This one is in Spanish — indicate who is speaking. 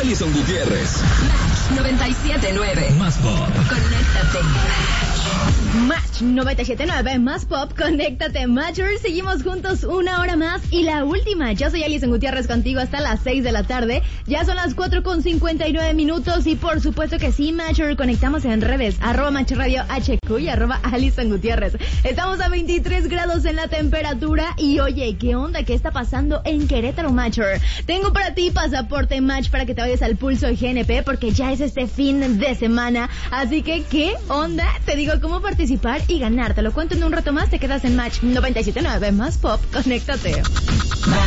Speaker 1: Alison Gutiérrez.
Speaker 2: Match 97.9.
Speaker 1: Más pop.
Speaker 2: Conéctate.
Speaker 3: Match 97.9, más pop, conéctate, Matchers. Seguimos juntos una hora más y la última. Yo soy Alison Gutiérrez contigo hasta las 6 de la tarde. Ya son las 4:59 y por supuesto que sí, Matcher, conectamos en redes, @Match Radio HQ y @Alison Gutiérrez. Estamos a 23 grados en la temperatura y oye, ¿qué onda? ¿Qué está pasando en Querétaro, Matcher? Tengo para ti pasaporte Match para que te vayas al Pulso GNP porque ya es este fin de semana. Así que, ¿qué onda? Te digo cómo participar y ganar. Te lo cuento en un rato más. Te quedas en Match 97.9 más pop. Conéctate.